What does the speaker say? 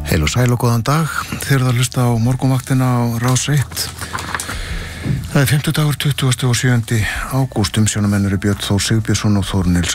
Heil og sæl og góðan dag. Þið eruð að hlusta á morgunvaktina á Rás 1. Það er 50 dagur 27. ágúst. Umsjónarmenn eru Björn Þór Sigbjörnsson og Þórunn Nils